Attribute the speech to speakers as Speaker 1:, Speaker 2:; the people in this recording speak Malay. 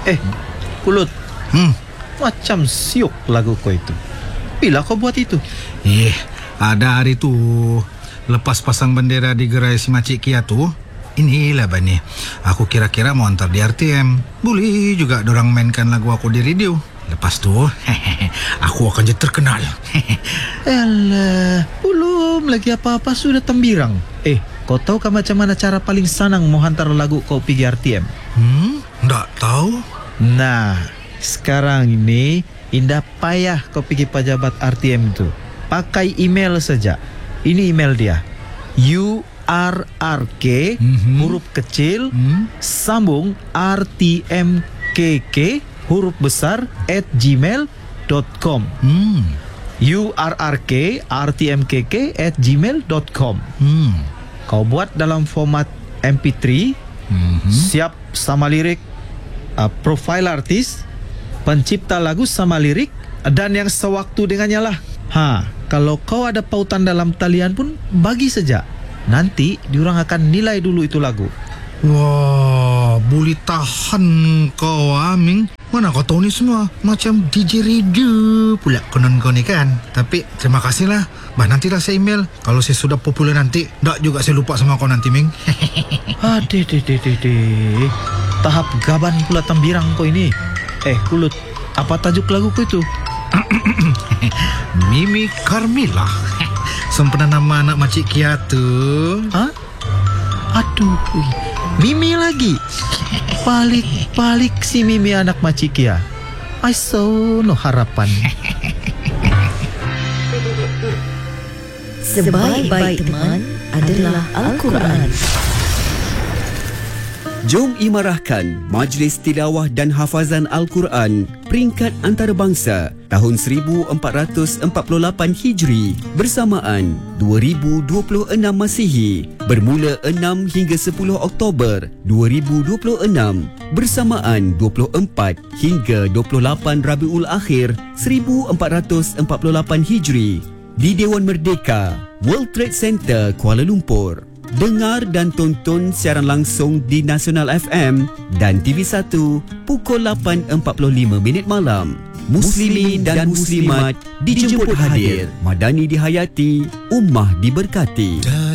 Speaker 1: Kulut, macam siuk lagu kau itu. Bila kau buat itu?
Speaker 2: Ada hari tu lepas pasang bendera di gerai si Makcik Kia tu, inilah Bani, aku kira-kira mau antar di RTM. Boleh juga dorang mainkan lagu aku di radio. Lepas tu aku akan jadi terkenal.
Speaker 1: Alah, belum lagi apa-apa sudah tembirang. Kau tahu kan macam mana cara paling senang mau hantar lagu kau pergi RTM?
Speaker 2: Nggak tahu.
Speaker 1: Nah, sekarang ini indah payah kau pergi pejabat RTM itu. Pakai email saja. Ini email dia. URRK huruf kecil sambung RTMKK huruf besar @gmail.com. URRK RTMKK @gmail.com. Kau buat dalam format MP3, siap sama lirik, profil artis, pencipta lagu sama lirik, dan yang sewaktu dengannya lah. Kalau kau ada pautan dalam talian pun bagi saja. Nanti diorang akan nilai dulu itu lagu.
Speaker 2: Wah, boleh tahan kau Aming. Mana kau tahu ni semua? Macam DJ radio pula konon kau ni kan. Tapi terima kasih lah. Nantilah saya email. Kalau saya sudah popular nanti, tak juga saya lupa sama kau nanti, Ming.
Speaker 1: Tahap gaban pula tembirang kau ini. Kulut, apa tajuk lagu kau itu?
Speaker 2: Mimi Carmilla. Sempena nama anak Makcik Kia tu.
Speaker 1: Aduh, Mimi lagi. Balik si Mimi anak Makcik Kia. I so no harapan.
Speaker 3: Sebaik-baik teman adalah Al-Quran.
Speaker 4: Jom imarahkan Majlis Tilawah dan Hafazan Al-Quran peringkat antarabangsa tahun 1448 Hijri bersamaan 2026 Masihi bermula 6 hingga 10 Oktober 2026 bersamaan 24 hingga 28 Rabiul Akhir 1448 Hijri di Dewan Merdeka, World Trade Center, Kuala Lumpur. Dengar dan tonton siaran langsung di Nasional FM dan TV1 pukul 8.45 malam. Muslimin dan Muslimat dijemput hadir. Madani dihayati, ummah diberkati.